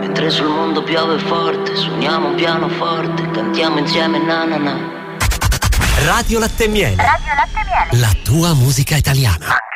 Mentre sul mondo piove forte, suoniamo un pianoforte, cantiamo insieme na na na. Radio Latte e Miele. Radio Latte e Miele. La tua musica italiana.